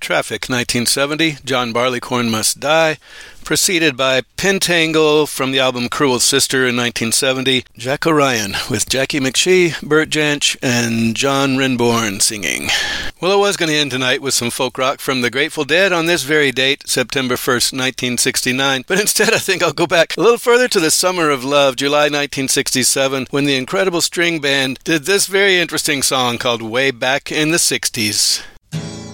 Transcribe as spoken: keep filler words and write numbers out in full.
Traffic, nineteen seventy, John Barleycorn Must Die, preceded by Pentangle from the album Cruel Sister in nineteen seventy, Jack O'Ryan with Jackie McShee, Burt Jansch, and John Renbourn singing. Well, I was going to end tonight with some folk rock from the Grateful Dead on this very date, September first, nineteen sixty-nine, but instead I think I'll go back a little further to the summer of love, July nineteen sixty-seven, when the Incredible String Band did this very interesting song called Way Back in the sixties.